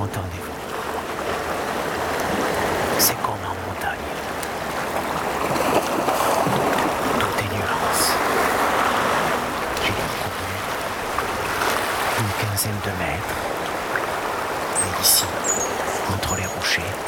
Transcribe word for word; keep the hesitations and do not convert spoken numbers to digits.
Entendez-vous? C'est comme en montagne. Tout est nuance. J'ai couru une quinzaine de mètres. Et ici, entre les rochers,